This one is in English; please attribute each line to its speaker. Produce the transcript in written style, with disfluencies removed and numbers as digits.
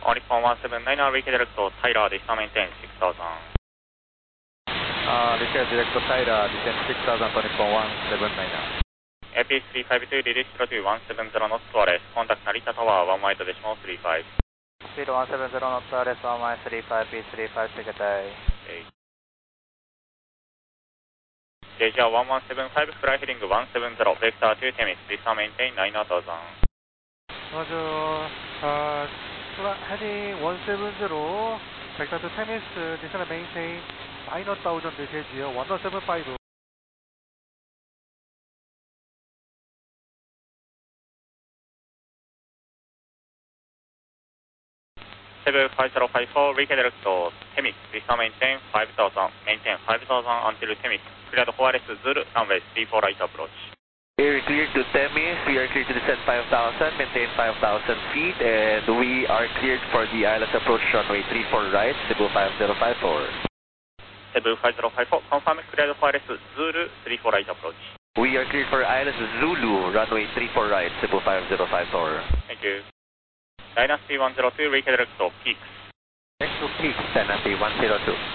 Speaker 1: On Nippon 179, weekend direct Tyler, descend maintain 6000.
Speaker 2: Weekend direct Tyler, descend 6000 to Nippon 179.
Speaker 1: AP352, release 02 170 knots to arrest, contact Narita Tower, 1 wide decimal 35.
Speaker 2: Speed 170 knots to arrest, 1 mile 35, P35, Secretary.
Speaker 1: Okay. Asia 1175, fly heading 170, vector 2 Temis, descend maintain 9000.
Speaker 2: Roger, heading 170, vector to Temis, descend maintain 9000 design 1075.
Speaker 1: Seven 5054, weekend direct Temis, descend maintain 5000, maintain 5000 until Temis, cleared Juarez Zulu, runway 34 right approach.
Speaker 3: We're cleared to Temis, we are cleared to descend 5000, maintain 5000 feet, and we are cleared for the ILS approach runway 34 right, Cebu 5054.
Speaker 1: Cebu 5054, confirm cleared Juarez Zulu, 34 right approach.
Speaker 3: We are cleared for ILS Zulu, runway 34 right, Cebu 5054.
Speaker 1: Thank you. Dynasty 102, weekend direct Peaks.
Speaker 3: Next to Peaks, Dynasty 102.